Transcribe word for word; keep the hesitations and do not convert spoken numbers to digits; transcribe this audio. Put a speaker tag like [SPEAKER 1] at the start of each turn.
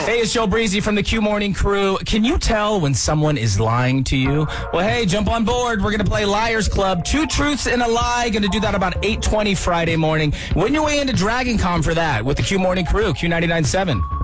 [SPEAKER 1] Hey, it's Joe Breezy from the Q Morning Crew. Can you tell when someone is lying to you? Well, hey, jump on board. We're going to play Liars Club. Two truths and a lie. Going to do that about eight twenty Friday morning. Win your way into Dragon Con for that with the Q Morning Crew, Q ninety-nine point seven.